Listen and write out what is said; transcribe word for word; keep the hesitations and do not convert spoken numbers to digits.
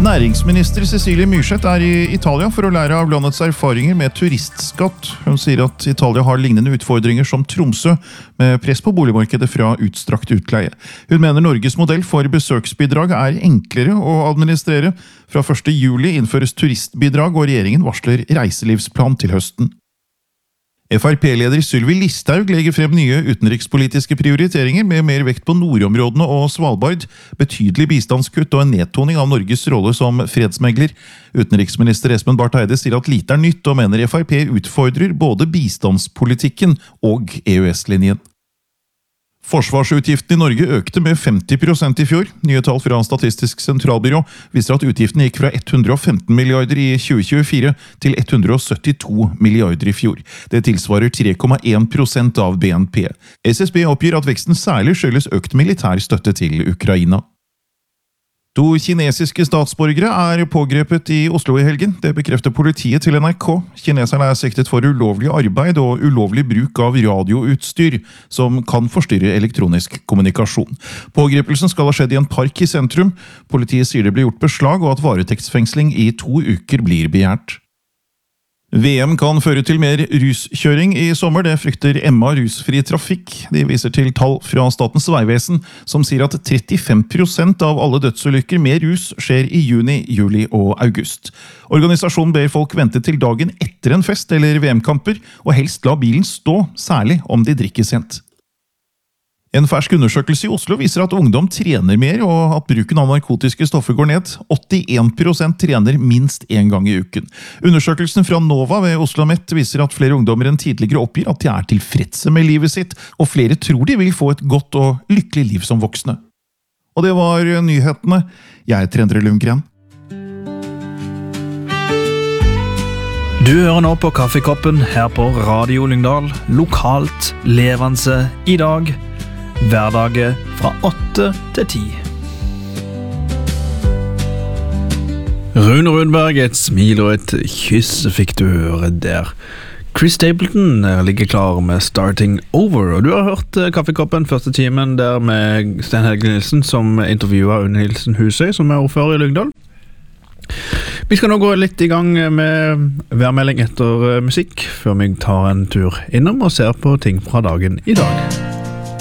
Næringsminister Cecilie Myrseth er i Italia for å lære av landets erfaringer med turistskatt. Hun sier at Italia har lignende utfordringer som Tromsø, med press på boligmarkedet fra utstrakt utleie. Hun mener Norges modell for besøksbidrag er enklere å administrere. Fra første juli innføres turistbidrag, og regjeringen varsler reiselivsplan til høsten. F R P-leder Sylvi Listhaug legger frem nye utenrikspolitiske prioriteringer med mer vekt på nordområdene og Svalbard, betydelig bistandskutt og en nedtoning av Norges rolle som fredsmegler. Utenriksminister Espen Barth Eide sier at lite er nytt, og mener F R P utfordrer både bistandspolitikken og E U S-linjen. Forsvarsutgiftene i Norge økte med femti prosent i fjor. Nye tall fra Statistisk sentralbyrå viser at utgiftene gikk fra hundre og femten milliarder i tjue tjuefire til hundre og syttito milliarder i fjor. Det tilsvarer tre komma en prosent av B N P. S S B oppgir at veksten særlig skyldes økt militær støtte til Ukraina. To kinesiske statsborgere er pågrepet i Oslo i helgen. Det bekrefter politiet til N R K. Kineserne er siktet for ulovlig arbeid og ulovlig bruk av radioutstyr, som kan forstyrre elektronisk kommunikasjon. Pågrepelsen skal ha skjedd i en park i sentrum. Politiet sier det blir gjort beslag, og at varetektsfengsling i to uker blir begjært. V M kan føre til mer ruskjøring i sommer, det frykter Emma Rusfri Trafikk. De viser til tall fra Statens vegvesen, som sier at trettifem prosent av alle dødsulykker med rus skjer i juni, juli og august. Organisasjonen ber folk vente til dagen etter en fest eller V M-kamper, og helst la bilen stå, særlig om de drikker sent. En fersk undersøkelse i Oslo viser at ungdom trener mer, og at bruken av narkotiske stoffer går ned. åttien prosent trener minst en gang i uken. Undersøkelsen fra Nova ved Oslo Met viser at flere ungdommer enn tidligere oppgir at de er tilfredse med livet sitt, og flere tror de vil få et godt og lykkelig liv som voksne. Og det var nyhetene. Jeg heter Endre Lundgren. Du hører nå på Kaffekoppen her på Radio Lyngdal, lokalt, levende i dag, hverdager fra åtte til ti. Rune Rudberg, et smil og et kyss fikk du høre der. Chris Stapleton ligger klar med Starting Over, og du har hørt Kaffekoppen første timen der med Sten Helge Nilsen som intervjuet Unne Hilsen Husøy, som er ordfører i Lyngdal. Vi skal nå gå litt i gang med værmelding etter musikk, før vi tar en tur innom og ser på ting fra dagen i dag.